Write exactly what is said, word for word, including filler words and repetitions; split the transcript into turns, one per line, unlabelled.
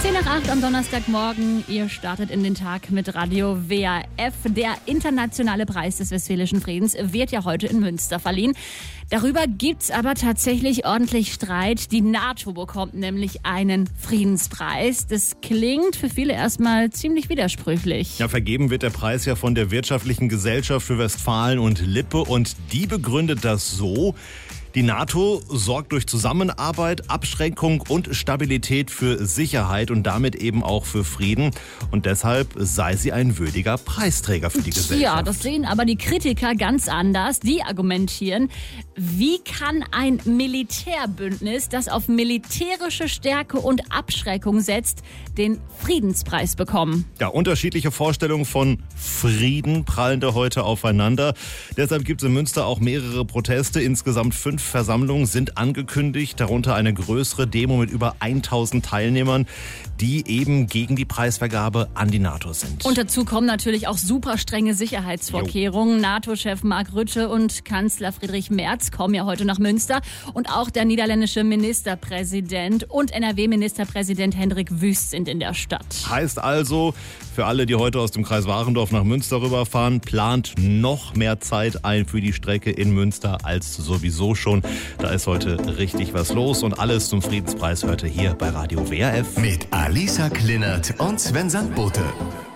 zehn nach acht am Donnerstagmorgen. Ihr startet in den Tag mit Radio W A F. Der internationale Preis des Westfälischen Friedens wird ja heute in Münster verliehen. Darüber gibt's aber tatsächlich ordentlich Streit. Die NATO bekommt nämlich einen Friedenspreis. Das klingt für viele erstmal ziemlich widersprüchlich.
Ja, vergeben wird der Preis ja von der Wirtschaftlichen Gesellschaft für Westfalen und Lippe. Und die begründet das so: Die NATO sorgt durch Zusammenarbeit, Abschreckung und Stabilität für Sicherheit und damit eben auch für Frieden. Und deshalb sei sie ein würdiger Preisträger für die Gesellschaft.
Ja, das sehen aber die Kritiker ganz anders. Die argumentieren, wie kann ein Militärbündnis, das auf militärische Stärke und Abschreckung setzt, den Friedenspreis bekommen?
Ja, unterschiedliche Vorstellungen von Frieden prallen da heute aufeinander. Deshalb gibt es in Münster auch mehrere Proteste. Insgesamt fünf Versammlungen sind angekündigt, darunter eine größere Demo mit über tausend Teilnehmern, die eben gegen die Preisvergabe an die NATO sind.
Und dazu kommen natürlich auch super strenge Sicherheitsvorkehrungen. Jo. NATO-Chef Mark Rutte und Kanzler Friedrich Merz kommen ja heute nach Münster. Und auch der niederländische Ministerpräsident und N R W-Ministerpräsident Hendrik Wüst sind in der Stadt.
Heißt also, für alle, die heute aus dem Kreis Warendorf nach Münster rüberfahren, plant noch mehr Zeit ein für die Strecke in Münster als sowieso schon. Da ist heute richtig was los und alles zum Friedenspreis hört ihr hier bei Radio W A F.
Mit Alisa Klinert und Sven Sandbote.